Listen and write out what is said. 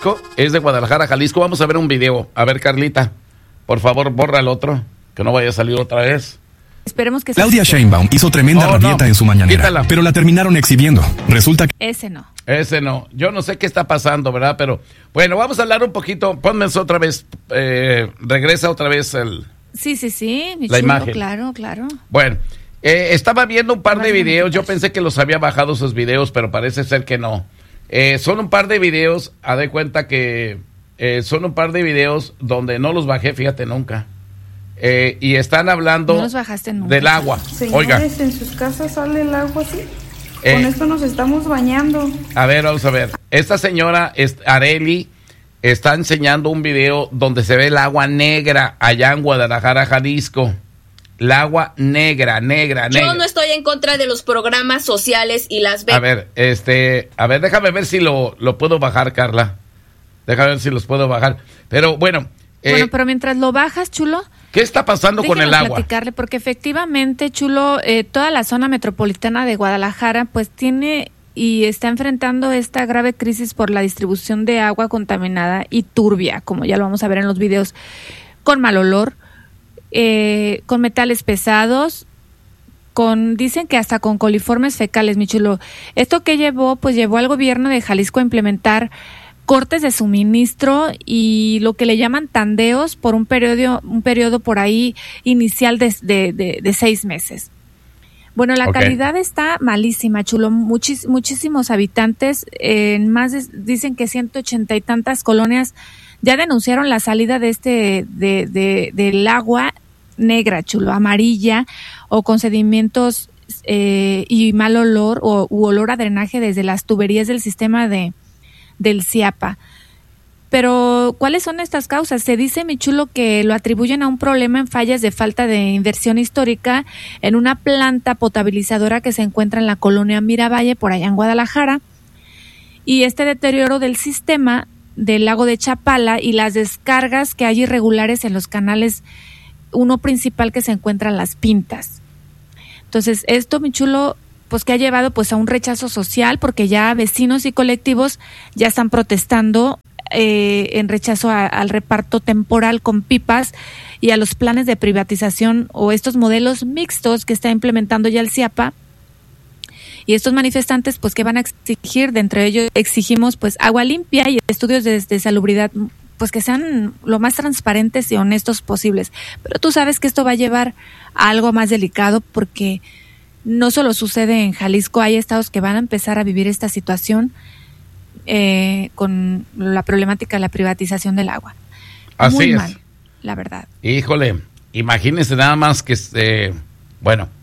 Jalisco, es de Guadalajara, Jalisco. Vamos a ver un video. A ver, Carlita, por favor, borra el otro, que no vaya a salir otra vez. Esperemos que Claudia Sheinbaum hizo tremenda rabieta en su mañanera, quítala. pero la terminaron exhibiendo. Resulta que... Ese no. Yo no sé qué está pasando, ¿verdad? Pero bueno, vamos a hablar un poquito. Ponme eso otra vez, regresa otra vez Sí, mi la chulo, imagen. Claro. Bueno, estaba viendo un par de videos. Yo pensé que los había bajado esos videos, pero parece ser que no. Son un par de videos, haz de cuenta que son un par de videos donde no los bajé, fíjate, nunca. Y están hablando no los bajaste nunca, del agua. Señores, Oiga, ¿en sus casas sale el agua así? Con esto nos estamos bañando. a ver, vamos a ver. Esta señora, Areli, está enseñando un video donde se ve el agua negra allá en Guadalajara, Jalisco. El agua negra. Yo no estoy en contra de los programas sociales y las becas. A ver, déjame ver si lo puedo bajar, Carla. Déjame ver si los puedo bajar. Pero bueno. Pero mientras lo bajas, chulo. ¿Qué está pasando con el agua? Platicarle, porque efectivamente, chulo, toda la zona metropolitana de Guadalajara, pues tiene y está enfrentando esta grave crisis por la distribución de agua contaminada y turbia, como ya lo vamos a ver en los videos, con mal olor, con metales pesados, dicen que hasta con coliformes fecales, mi chulo. Esto que llevó al gobierno de Jalisco a implementar cortes de suministro y lo que le llaman tandeos por un periodo por ahí inicial de 6 meses. Bueno, la calidad está malísima, chulo. Muchísimos habitantes, dicen que 180 y tantas colonias ya denunciaron la salida de del agua negra, chulo, amarilla, o con sedimentos y mal olor u olor a drenaje desde las tuberías del sistema del CIAPA. Pero, ¿cuáles son estas causas? Se dice, mi chulo, que lo atribuyen a un problema en fallas de falta de inversión histórica en una planta potabilizadora que se encuentra en la colonia Miravalle, por allá en Guadalajara, y este deterioro del sistema del lago de Chapala y las descargas que hay irregulares en los canales, uno principal que se encuentra en Las Pintas. Entonces, esto, mi chulo, pues que ha llevado pues a un rechazo social, porque ya vecinos y colectivos ya están protestando en rechazo al reparto temporal con pipas y a los planes de privatización o estos modelos mixtos que está implementando ya el CIAPA. Y estos manifestantes pues que van a exigir, de entre ellos exigimos pues agua limpia y estudios de salubridad pues que sean lo más transparentes y honestos posibles. Pero tú sabes que esto va a llevar a algo más delicado, porque no solo sucede en Jalisco, hay estados que van a empezar a vivir esta situación con la problemática de la privatización del agua. Así Muy es. mal, la verdad. Híjole, imagínense nada más que bueno,